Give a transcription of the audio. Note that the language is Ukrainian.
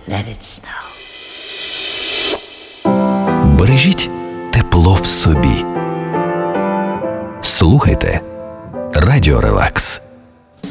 let it snow. Бережіть тепло в собі. Слухайте Радіо Релакс.